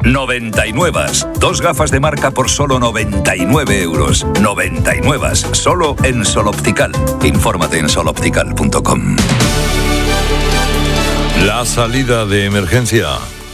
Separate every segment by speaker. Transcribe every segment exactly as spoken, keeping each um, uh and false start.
Speaker 1: noventa y nueve. Dos gafas de marca por solo noventa y nueve euros. noventa y nueve. Solo en Sol Optical. Infórmate en sol optical punto com.
Speaker 2: La salida de emergencia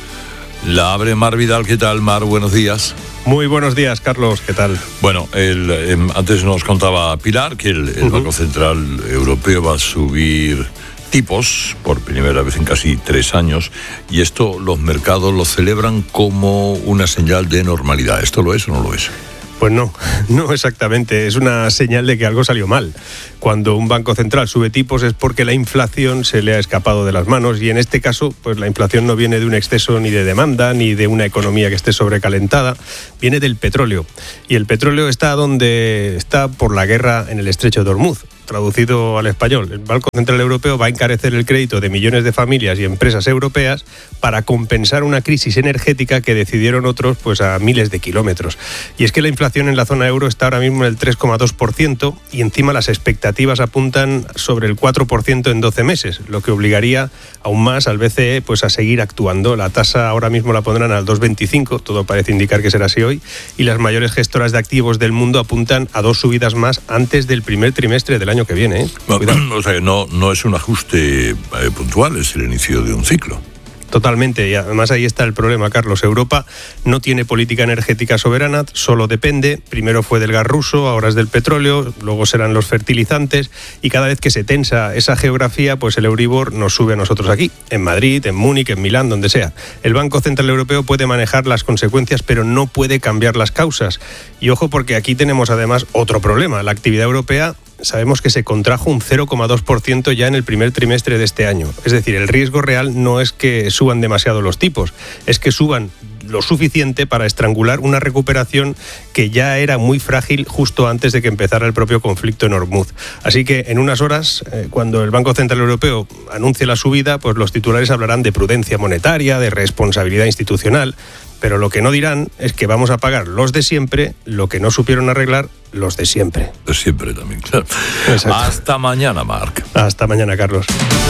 Speaker 2: la abre Mar Vidal. ¿Qué tal, Mar? Buenos días.
Speaker 3: Muy buenos días, Carlos. ¿Qué tal?
Speaker 2: Bueno, el, eh, antes nos contaba Pilar que el, el uh-huh. Banco Central Europeo va a subir tipos por primera vez en casi tres años, y esto los mercados lo celebran como una señal de normalidad. ¿Esto lo es o no lo es?
Speaker 3: Pues no, no exactamente. Es una señal de que algo salió mal. Cuando un banco central sube tipos es porque la inflación se le ha escapado de las manos, y en este caso, pues la inflación no viene de un exceso ni de demanda, ni de una economía que esté sobrecalentada, viene del petróleo. Y el petróleo está donde está por la guerra en el estrecho de Hormuz. Traducido al español, el Banco Central Europeo va a encarecer el crédito de millones de familias y empresas europeas para compensar una crisis energética que decidieron otros pues a miles de kilómetros. Y es que la inflación en la zona euro está ahora mismo en el tres coma dos por ciento, y encima las expectativas apuntan sobre el cuatro por ciento en doce meses, lo que obligaría aún más al B C E pues a seguir actuando. La tasa ahora mismo la pondrán al dos coma veinticinco, todo parece indicar que será así hoy, y las mayores gestoras de activos del mundo apuntan a dos subidas más antes del primer trimestre del año que viene, ¿eh?
Speaker 2: Bueno, o sea, no, no es un ajuste eh, puntual, es el inicio de un ciclo.
Speaker 3: Totalmente, y además ahí está el problema, Carlos. Europa no tiene política energética soberana, solo depende. Primero fue del gas ruso, ahora es del petróleo, luego serán los fertilizantes, y cada vez que se tensa esa geografía, pues el Euribor nos sube a nosotros aquí, en Madrid, en Múnich, en Milán, donde sea. El Banco Central Europeo puede manejar las consecuencias, pero no puede cambiar las causas. Y ojo, porque aquí tenemos además otro problema. La actividad europea sabemos que se contrajo un cero coma dos por ciento ya en el primer trimestre de este año. Es decir, el riesgo real no es que suban demasiado los tipos, es que suban lo suficiente para estrangular una recuperación que ya era muy frágil justo antes de que empezara el propio conflicto en Hormuz. Así que en unas horas, eh, cuando el Banco Central Europeo anuncie la subida, pues los titulares hablarán de prudencia monetaria, de responsabilidad institucional, pero lo que no dirán es que vamos a pagar los de siempre lo que no supieron arreglar los de siempre.
Speaker 2: De siempre también, claro. Exacto. Hasta mañana, Marc.
Speaker 3: Hasta mañana, Carlos.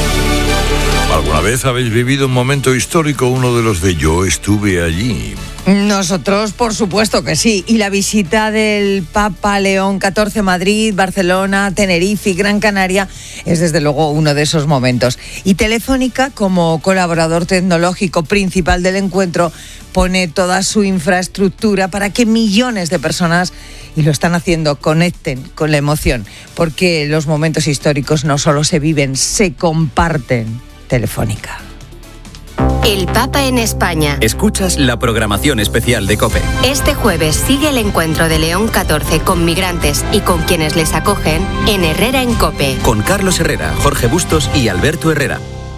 Speaker 2: ¿Alguna vez habéis vivido un momento histórico, uno de los de yo estuve allí?
Speaker 4: Nosotros, por supuesto que sí. Y la visita del Papa León catorce a Madrid, Barcelona, Tenerife y Gran Canaria es desde luego uno de esos momentos. Y Telefónica, como colaborador tecnológico principal del encuentro, pone toda su infraestructura para que millones de personas, y lo están haciendo, conecten con la emoción. Porque los momentos históricos no solo se viven, se comparten. Telefónica.
Speaker 5: El Papa en España.
Speaker 6: Escuchas la programación especial de COPE.
Speaker 5: Este jueves sigue el encuentro de León catorce con migrantes y con quienes les acogen en Herrera en COPE.
Speaker 6: Con Carlos Herrera, Jorge Bustos y Alberto Herrera.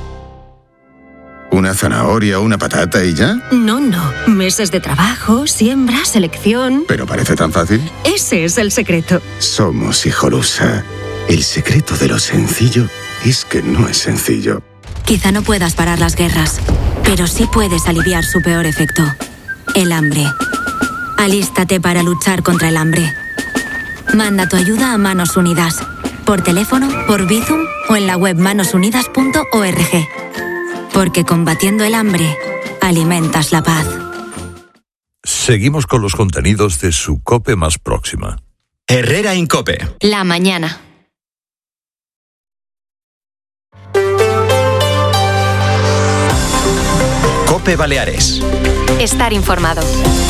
Speaker 7: ¿Una zanahoria o una patata y ya?
Speaker 8: No, no. Meses de trabajo, siembra, selección.
Speaker 7: ¿Pero parece tan fácil?
Speaker 8: Ese es el secreto.
Speaker 7: Somos Hijolusa. El secreto de lo sencillo es que no es sencillo.
Speaker 9: Quizá no puedas parar las guerras, pero sí puedes aliviar su peor efecto, el hambre. Alístate para luchar contra el hambre. Manda tu ayuda a Manos Unidas, por teléfono, por Bizum o en la web manos unidas punto org. Porque combatiendo el hambre, alimentas la paz.
Speaker 2: Seguimos con los contenidos de su COPE más próxima.
Speaker 6: Herrera en COPE.
Speaker 5: La mañana.
Speaker 6: COPE Baleares.
Speaker 5: Estar informado.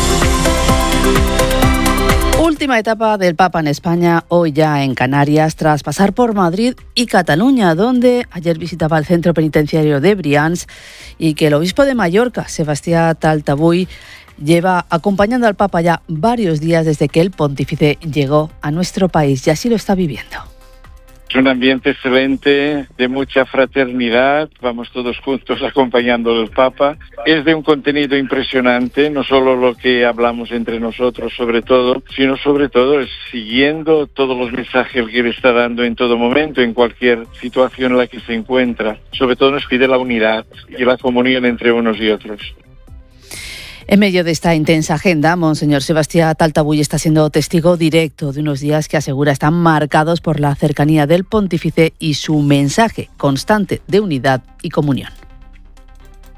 Speaker 10: Última etapa del Papa en España, hoy ya en Canarias, tras pasar por Madrid y Cataluña, donde ayer visitaba el centro penitenciario de Brians, y que el obispo de Mallorca, Sebastián Taltabull, lleva acompañando al Papa ya varios días desde que el pontífice llegó a nuestro país, y así lo está viviendo.
Speaker 11: Es un ambiente excelente, de mucha fraternidad, vamos todos juntos acompañando al Papa. Es de un contenido impresionante, no solo lo que hablamos entre nosotros sobre todo, sino sobre todo es siguiendo todos los mensajes que le está dando en todo momento, en cualquier situación en la que se encuentra. Sobre todo nos pide la unidad y la comunión entre unos y otros.
Speaker 10: En medio de esta intensa agenda, Monseñor Sebastián Taltabull está siendo testigo directo de unos días que asegura están marcados por la cercanía del pontífice y su mensaje constante de unidad y comunión.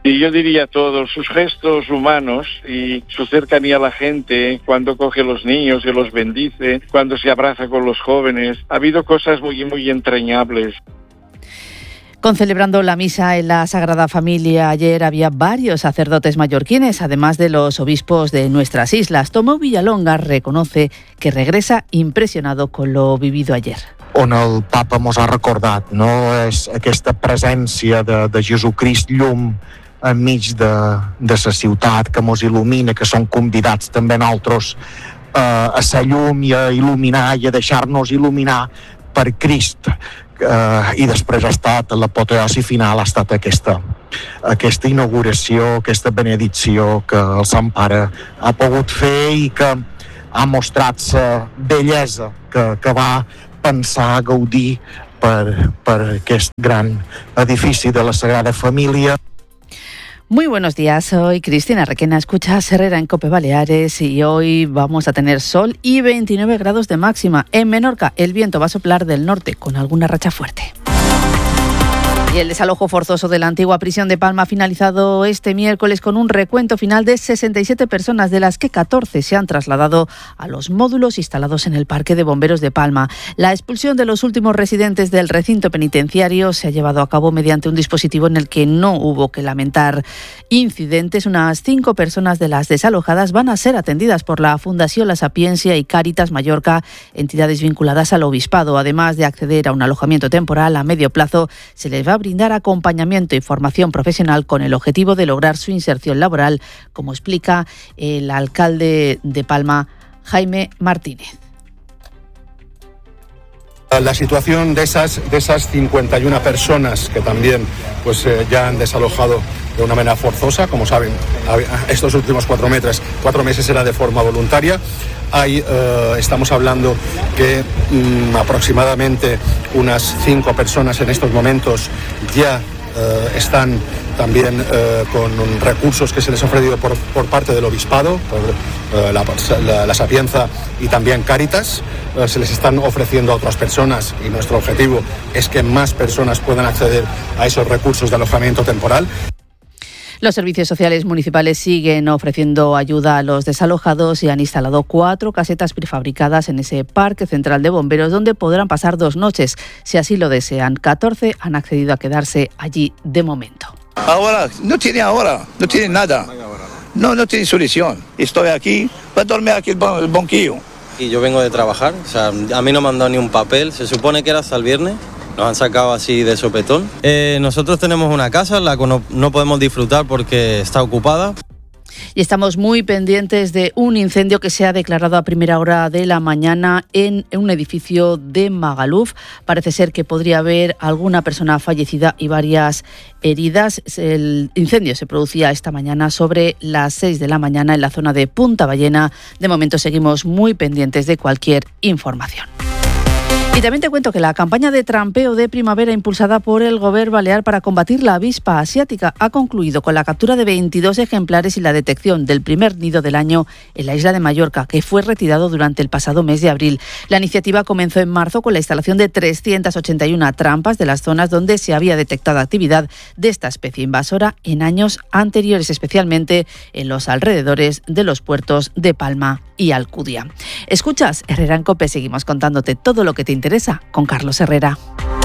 Speaker 11: Y yo diría todos sus gestos humanos y su cercanía a la gente, cuando coge a los niños y los bendice, cuando se abraza con los jóvenes, ha habido cosas muy, muy entrañables.
Speaker 10: Concelebrando la misa en la Sagrada Familia ayer había varios sacerdotes mallorquines, además de los obispos de nuestras islas. Tomeu Villalonga reconoce que regresa impressionado con lo vivido ayer.
Speaker 12: On el papa mos ha recordat, no? És aquesta presència de, de Jesucrist llum enmig de, de la ciutat que mos il·lumina, que som convidats també nosaltres eh, a ser llum i a il·luminar i a deixar-nos il·luminar per Crist. Uh, i després ha estat l'apoteosi final, ha estat aquesta, aquesta inauguració, aquesta benedicció que el Sant Pare ha pogut fer i que ha mostrat la bellesa que, que va pensar, gaudir per, per aquest gran edifici de la Sagrada Família.
Speaker 10: Muy buenos días, soy Cristina Requena, escuchas Herrera en COPE Baleares y hoy vamos a tener sol y veintinueve grados de máxima. En Menorca el viento va a soplar del norte con alguna racha fuerte. Y el desalojo forzoso de la antigua prisión de Palma ha finalizado este miércoles con un recuento final de sesenta y siete personas, de las que catorce se han trasladado a los módulos instalados en el Parque de Bomberos de Palma. La expulsión de los últimos residentes del recinto penitenciario se ha llevado a cabo mediante un dispositivo en el que no hubo que lamentar incidentes. Unas cinco personas de las desalojadas van a ser atendidas por la Fundación La Sapiencia y Cáritas Mallorca, entidades vinculadas al obispado. Además de acceder a un alojamiento temporal a medio plazo, se les va a brindar acompañamiento y formación profesional con el objetivo de lograr su inserción laboral, como explica el alcalde de Palma, Jaime Martínez.
Speaker 13: La situación de esas, de esas cincuenta y una personas que también pues, eh, ya han desalojado de una manera forzosa, como saben, estos últimos cuatro meses, cuatro meses era de forma voluntaria. Hay, eh, estamos hablando que mm, aproximadamente unas cinco personas en estos momentos ya eh, están también eh, con recursos que se les ha ofrecido por, por parte del Obispado, por eh, la, la, la Sapienza y también Cáritas. Eh, se les están ofreciendo a otras personas y nuestro objetivo es que más personas puedan acceder a esos recursos de alojamiento temporal.
Speaker 10: Los servicios sociales municipales siguen ofreciendo ayuda a los desalojados y han instalado cuatro casetas prefabricadas en ese parque central de bomberos, donde podrán pasar dos noches, si así lo desean. catorce han accedido a quedarse allí de momento.
Speaker 14: Ahora, no tiene ahora, no tiene nada. No, no tiene solución. Estoy aquí, para dormir aquí el banquillo.
Speaker 15: Y yo vengo de trabajar, o sea, a mí no me han dado ni un papel, se supone que era hasta el viernes. Nos han sacado así de sopetón. Eh, nosotros tenemos una casa, la que no, no podemos disfrutar porque está ocupada.
Speaker 10: Y estamos muy pendientes de un incendio que se ha declarado a primera hora de la mañana en un edificio de Magaluf. Parece ser que podría haber alguna persona fallecida y varias heridas. El incendio se producía esta mañana sobre las seis de la mañana en la zona de Punta Ballena. De momento seguimos muy pendientes de cualquier información. Y también te cuento que la campaña de trampeo de primavera impulsada por el Gobierno Balear para combatir la avispa asiática ha concluido con la captura de veintidós ejemplares y la detección del primer nido del año en la isla de Mallorca, que fue retirado durante el pasado mes de abril. La iniciativa comenzó en marzo con la instalación de trescientas ochenta y una trampas de las zonas donde se había detectado actividad de esta especie invasora en años anteriores, especialmente en los alrededores de los puertos de Palma y Alcudia. Escuchas Herrera en COPE, seguimos contándote todo lo que te interesa con Carlos Herrera.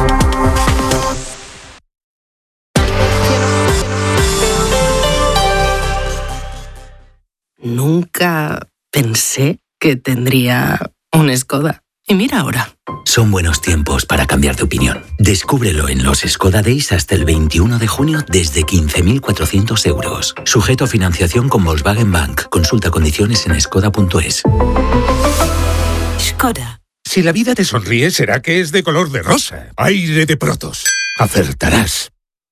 Speaker 16: Nunca pensé que tendría un Skoda. Y mira ahora.
Speaker 17: Son buenos tiempos para cambiar de opinión. Descúbrelo en los Skoda Days hasta el veintiuno de junio desde quince mil cuatrocientos euros. Sujeto a financiación con Volkswagen Bank. Consulta condiciones en skoda punto es.
Speaker 16: Skoda.
Speaker 18: Si la vida te sonríe, será que es de color de rosa. Aire de Protos. Acertarás.